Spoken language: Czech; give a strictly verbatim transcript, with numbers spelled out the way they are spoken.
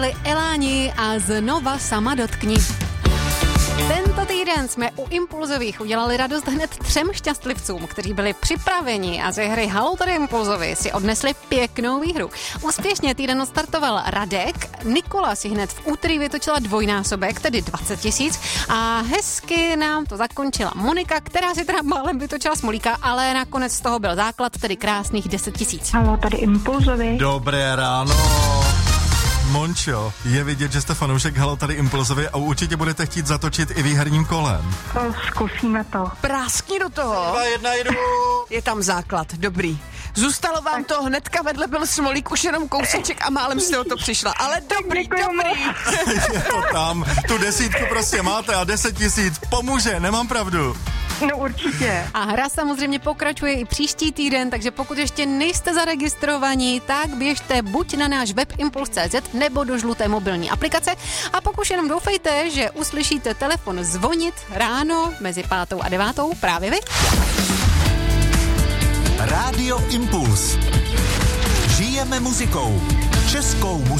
Eláni a znova sama dotkni. Tento týden jsme u Impulzových udělali radost hned třem šťastlivcům, kteří byli připraveni a ze hry Haló tady Impulzovi si odnesli pěknou výhru. Úspěšně týden odstartoval Radek, Nikola si hned v úterý vytočila dvojnásobek, tedy dvacet tisíc a hezky nám to zakončila Monika, která si teda málem vytočila smolíka, ale nakonec z toho byl základ, tedy krásných deset tisíc. Haló tady Impulzovi. Dobré ráno. Mončo, je vidět, že jste fanoušek Haló tady Impulzovi a určitě budete chtít zatočit i výherním kolem. To zkusíme to. Práskni do toho. Dva, jedna, jedu. Je tam základ, dobrý. Zůstalo vám to, hnedka vedle byl smolík, už jenom kousíček a málem jste o to přišla. Ale dobrý, dobrý. Je to tam, tu desítku prostě máte a deset tisíc pomůže, nemám pravdu. No určitě. A hra samozřejmě pokračuje i příští týden, takže pokud ještě nejste zaregistrovaní, tak běžte buď na náš web impuls tečka cé zet nebo do žluté mobilní aplikace a pokud jenom doufejte, že uslyšíte telefon zvonit ráno mezi pátou a devátou právě vy. Rádio Impuls. Žijeme muzikou. Českou muzikou.